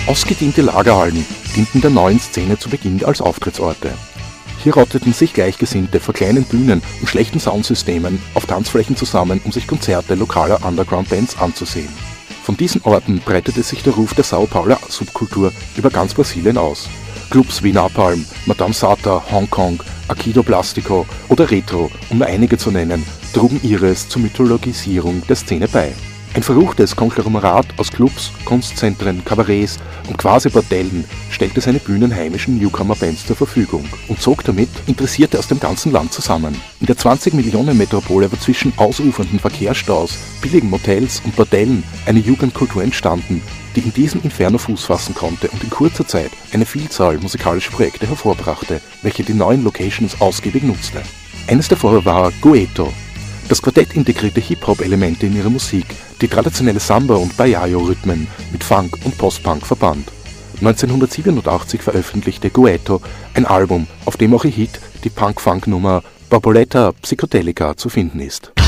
Ausgediente Lagerhallen dienten der neuen Szene zu Beginn als Auftrittsorte. Hier rotteten sich Gleichgesinnte vor kleinen Bühnen und schlechten Soundsystemen auf Tanzflächen zusammen, um sich Konzerte lokaler Underground-Bands anzusehen. Von diesen Orten breitete sich der Ruf der Sao Pauler Subkultur über ganz Brasilien aus. Clubs wie Napalm, Madame Sata, Hongkong, Akido Plastico oder Retro, um nur einige zu nennen, trugen ihres zur Mythologisierung der Szene bei. Ein verruchtes Konglomerat aus Clubs, Kunstzentren, Kabarets und Quasi-Bordellen stellte seine Bühnen heimischen Newcomer-Bands zur Verfügung und zog damit Interessierte aus dem ganzen Land zusammen. In der 20-Millionen-Metropole war zwischen ausufernden Verkehrsstaus, billigen Motels und Bordellen eine Jugendkultur entstanden, die in diesem Inferno Fuß fassen konnte und in kurzer Zeit eine Vielzahl musikalischer Projekte hervorbrachte, welche die neuen Locations ausgiebig nutzte. Eines davor war Gueto. Das Quartett integrierte Hip-Hop-Elemente in ihre Musik, die traditionelle Samba- und Baiayo-Rhythmen mit Funk und Post-Punk verband. 1987 veröffentlichte Gueto ein Album, auf dem auch ihr Hit, die Punk-Funk-Nummer Borboleta Psychedelica zu finden ist.